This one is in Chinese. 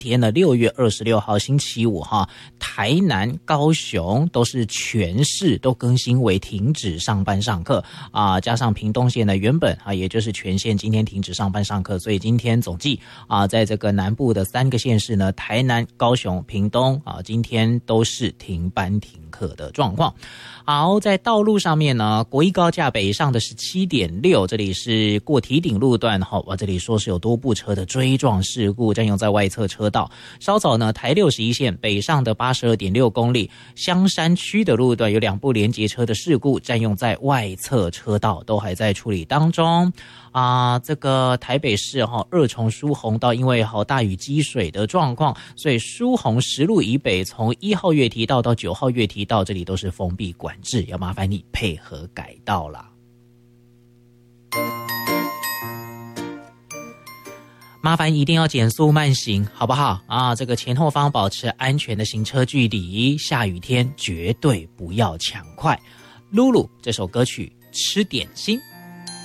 天呢，6月26号星期五哈，台南、高雄都是全市都更新为停止上班上课啊，加上屏东县呢原本啊，也就是全县今天停止上班上课，所以今天总计啊，在这个南部的3个县市呢，台南、高雄、屏东啊，今天都是停班停课的状况。好，在道路上面呢，国一高架北上的17.6，这里是过堤顶路段哈，这里说是有多部车的追撞事故，占用在外侧车道。稍早呢，台61线北上的82.6公里，香山区的路段有2部连结车的事故，占用在外侧车道，都还在处理当中。这个台北市二重疏洪道因为大雨积水的状况，所以疏洪实路以北从1号月堤道到9号月堤道这里都是封闭管制，要麻烦你配合改道啦。麻烦一定要减速慢行，好不好啊？这个前后方保持安全的行车距离，下雨天绝对不要抢快。露露这首歌曲《吃点心》。